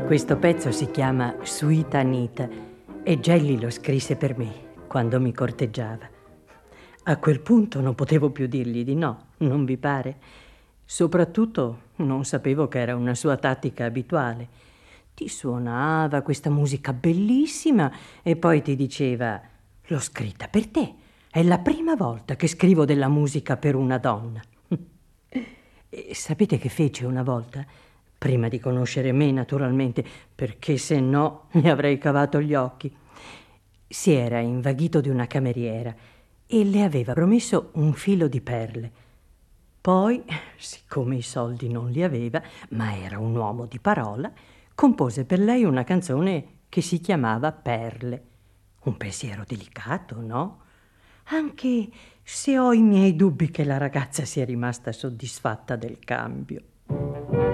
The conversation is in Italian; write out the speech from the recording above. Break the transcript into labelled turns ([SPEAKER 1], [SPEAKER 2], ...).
[SPEAKER 1] Questo pezzo si chiama Sweet Anita e Gelli lo scrisse per me quando mi corteggiava. A quel punto non potevo più dirgli di no, non vi pare? Soprattutto non sapevo che era una sua tattica abituale. Ti suonava questa musica bellissima e poi ti diceva: l'ho scritta per te, è la prima volta che scrivo della musica per una donna. E sapete che fece una volta? Prima di conoscere me, naturalmente, perché se no mi avrei cavato gli occhi. Si era invaghito di una cameriera e le aveva promesso un filo di perle. Poi, siccome i soldi non li aveva, ma era un uomo di parola, compose per lei una canzone che si chiamava Perle. Un pensiero delicato, no? Anche se ho i miei dubbi che la ragazza sia rimasta soddisfatta del cambio.